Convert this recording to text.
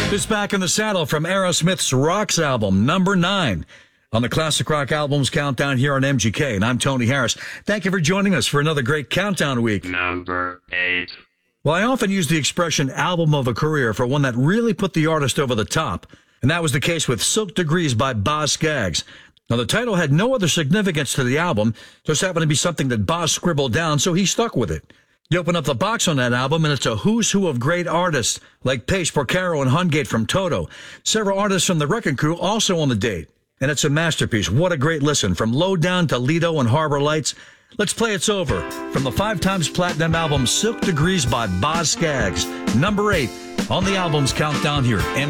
This Back in the Saddle from Aerosmith's Rocks album, number 9. On the Classic Rock Albums Countdown here on MGK, and I'm Tony Harris. Thank you for joining us for another great countdown week. Number 8. Well, I often use the expression album of a career for one that really put the artist over the top, and that was the case with Silk Degrees by Boz Scaggs. Now, the title had no other significance to the album, just happened to be something that Boz scribbled down, so he stuck with it. You open up the box on that album, and it's a who's who of great artists, like Pace, Porcaro, and Hungate from Toto. Several artists from the Wrecking Crew also on the date. And it's a masterpiece. What a great listen. From Lowdown to Lido and Harbor Lights. Let's play It's Over from the 5-times platinum album Silk Degrees by Boz Scaggs. Number 8 on the albums countdown here.